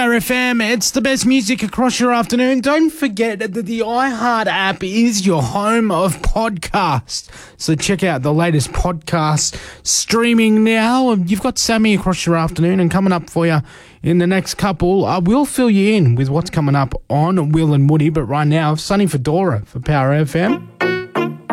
Power FM. It's the best music across your afternoon. Don't forget that the iHeart app is your home of podcasts. So check out the latest podcast streaming now. You've got Sammy across your afternoon, and coming up for you in the next couple, I will fill you in with what's coming up on Will and Woody. But right now, Sonny Fedora for Power FM.